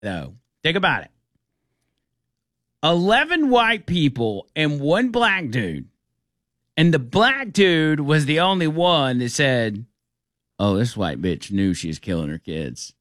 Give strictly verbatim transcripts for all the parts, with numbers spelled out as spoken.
though. Think about it. eleven white people and one black dude. And the black dude was the only one that said, oh, this white bitch knew she was killing her kids.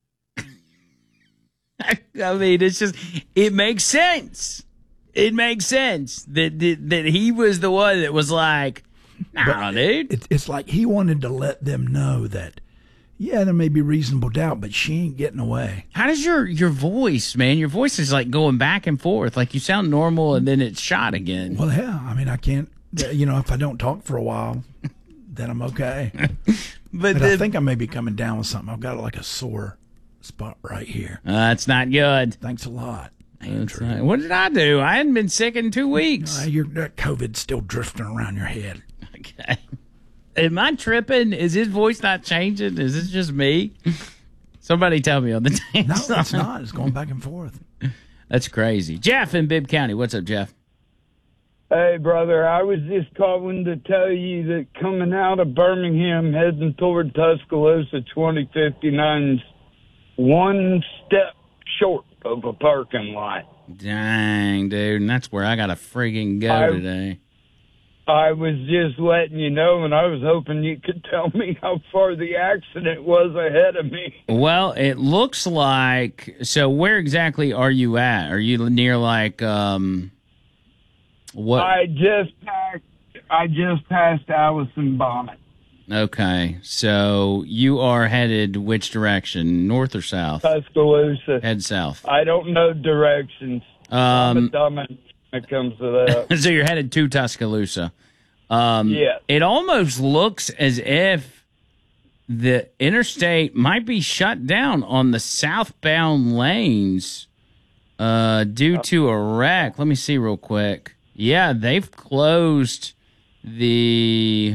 I mean, it's just, it makes sense. It makes sense that, that, that he was the one that was like, nah, dude. It, it's like he wanted to let them know that, yeah, there may be reasonable doubt, but she ain't getting away. How does your, your voice, man? Your voice is like going back and forth. Like you sound normal and then it's shot again. Well, yeah. I mean, I can't, you know, if I don't talk for a while, then I'm okay. but but the, I think I may be coming down with something. I've got like a sore spot right here. Uh, that's not good. Thanks a lot. Not, what did I do? I hadn't been sick in two weeks. Uh, your that COVID's still drifting around your head. Okay. Am I tripping? Is his voice not changing? Is it just me? Somebody tell me on the team. No, it's not. It's going back and forth. That's crazy. Jeff in Bibb County. What's up, Jeff? Hey, brother. I was just calling to tell you that coming out of Birmingham, heading toward Tuscaloosa, twenty fifty-nine's one step short of a parking lot. Dang, dude. And that's where I got to friggin' go I, today. I was just letting you know, and I was hoping you could tell me how far the accident was ahead of me. Well, it looks like, so where exactly are you at? Are you near like, um, what? I just passed, I just passed Allison Bonnet. Okay, so you are headed which direction, north or south? Tuscaloosa. Head south. I don't know directions. Um, I'm a dummy when it comes to that. So you're headed to Tuscaloosa. Um, yeah. It almost looks as if the interstate might be shut down on the southbound lanes uh, due to a wreck. Let me see real quick. Yeah, they've closed the...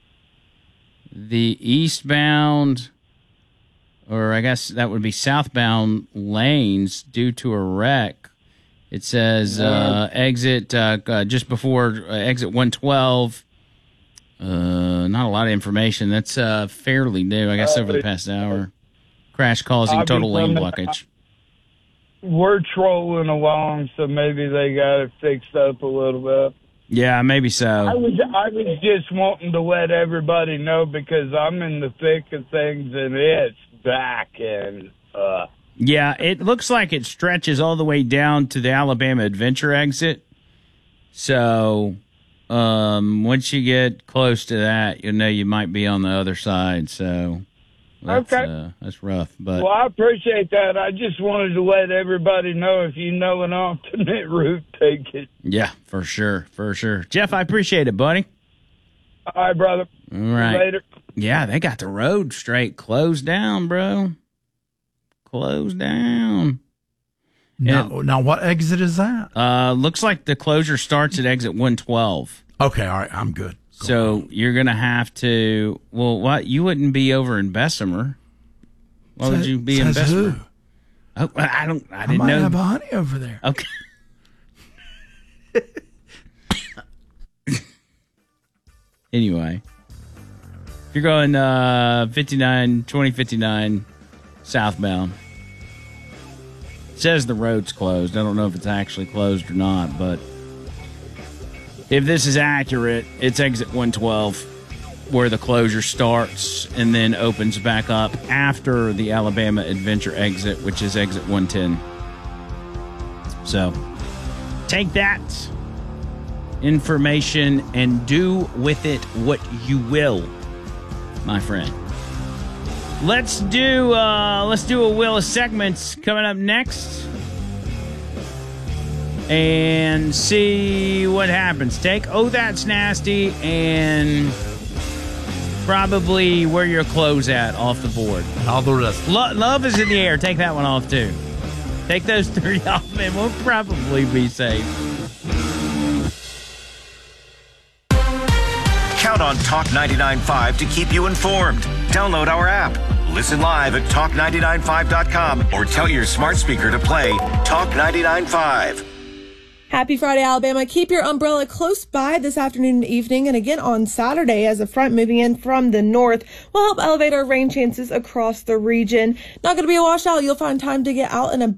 The eastbound, or I guess that would be southbound lanes due to a wreck. It says uh, exit uh, uh, just before uh, exit one twelve. Uh, not a lot of information. That's uh, fairly new, I guess, over the past hour. Crash causing total lane blockage. We're trolling along, so maybe they got it fixed up a little bit. Yeah, maybe so. I was I was just wanting to let everybody know because I'm in the thick of things and it's back and uh yeah, it looks like it stretches all the way down to the Alabama Adventure exit. So um once you get close to that, you'll know you might be on the other side. So that's, okay. uh, that's rough. But well, I appreciate that. I just wanted to let everybody know if you know an alternate route, take it. Yeah, for sure, for sure. Jeff, I appreciate it, buddy. All right, brother. All right. Later. Yeah, they got the road straight closed down, bro. Closed down. Now, and, now what exit is that? Uh, looks like the closure starts at exit one twelve. Okay, all right, I'm good. Go so on. You're going to have to, well, what? You wouldn't be over in Bessemer. Why Says, would you be in Bessemer? Who? Oh, I don't, I, I didn't might know. have a honey over there. Okay. Anyway, if you're going uh, fifty-nine, twenty fifty-nine southbound, it says the road's closed. I don't know if it's actually closed or not, but if this is accurate, it's exit one twelve where the closure starts and then opens back up after the Alabama Adventure exit, which is exit one ten. So take that information and do with it what you will, my friend. Let's do uh, let's do a wheel of segments coming up next, and see what happens. Take oh that's nasty and probably where your clothes at off the board. All the rest. Lo- love is in the air. Take that one off too. Take those three off, and we'll probably be safe. Count on Talk ninety-nine point five to keep you informed. Download our app. Listen live at talk nine nine five dot com or tell your smart speaker to play Talk ninety-nine point five. Happy Friday, Alabama. Keep your umbrella close by this afternoon and evening, and again on Saturday as a front moving in from the north will help elevate our rain chances across the region. Not going to be a washout. You'll find time to get out and about